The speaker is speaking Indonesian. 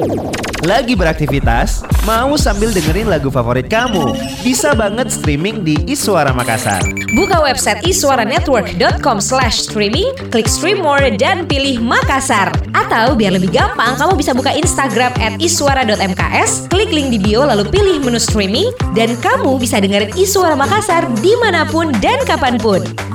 Lagi beraktivitas? Mau sambil dengerin lagu favorit kamu? Bisa banget streaming di Iswara Makassar. Buka website iswaranetwork.com/streaming, klik stream more dan pilih Makassar. Atau biar lebih gampang, kamu bisa buka Instagram @iswara.mks, klik link di bio lalu pilih menu streaming, dan kamu bisa dengerin Iswara Makassar dimanapun dan kapanpun.